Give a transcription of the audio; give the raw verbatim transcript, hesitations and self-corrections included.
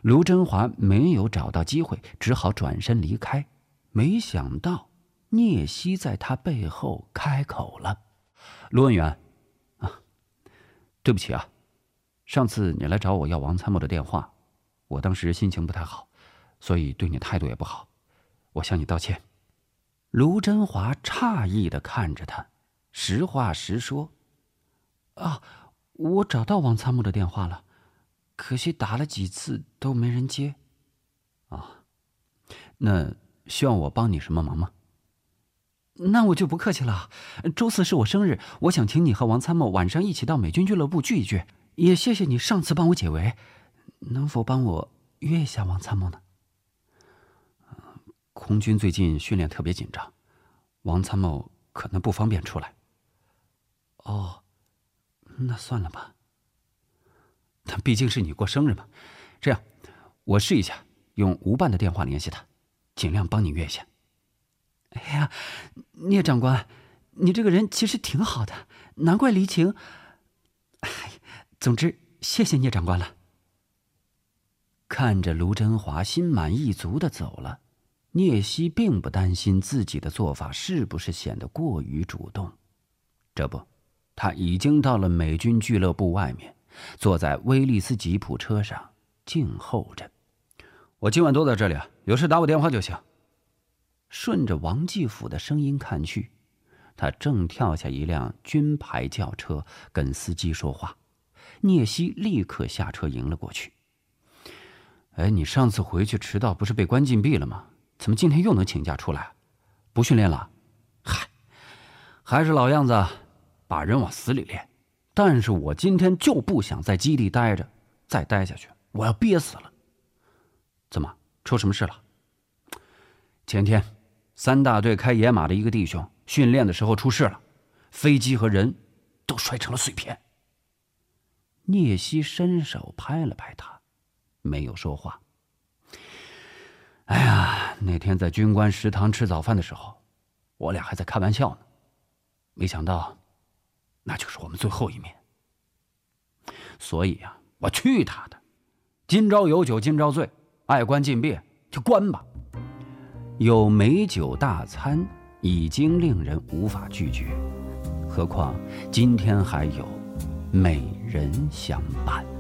卢真华没有找到机会，只好转身离开。没想到聂西在他背后开口了：“卢文远，啊，对不起啊，上次你来找我要王参谋的电话，我当时心情不太好，所以对你态度也不好，我向你道歉。”卢真华诧异地看着他，实话实说：“啊，我找到王参谋的电话了，可惜打了几次都没人接。”啊，那需要我帮你什么忙吗？那我就不客气了。周四是我生日，我想请你和王参谋晚上一起到美军俱乐部聚一聚。也谢谢你上次帮我解围，能否帮我约一下王参谋呢？空军最近训练特别紧张，王参谋可能不方便出来。哦，那算了吧。但毕竟是你过生日嘛，这样，我试一下用吴办的电话联系他，尽量帮你约一下。哎呀，聂长官，你这个人其实挺好的，难怪离情。哎，总之，谢谢聂长官了。看着卢真华心满意足地走了，聂西并不担心自己的做法是不是显得过于主动。这不，他已经到了美军俱乐部外面，坐在威利斯吉普车上静候着。我今晚都在这里啊，有事打我电话就行。顺着王继甫的声音看去，他正跳下一辆军牌轿车跟司机说话。聂西立刻下车迎了过去。哎，你上次回去迟到不是被关禁闭了吗？怎么今天又能请假出来？不训练了？嗨，还是老样子，把人往死里练。但是我今天就不想在基地待着，再待下去我要憋死了。怎么，出什么事了？前天三大队开野马的一个弟兄训练的时候出事了，飞机和人都摔成了碎片。聂西伸手拍了拍他，没有说话。哎呀，那天在军官食堂吃早饭的时候，我俩还在开玩笑呢，没想到那就是我们最后一面。所以啊，我去他的，今朝有酒今朝醉，爱关禁闭就关吧。有美酒大餐已经令人无法拒绝，何况今天还有美人相伴。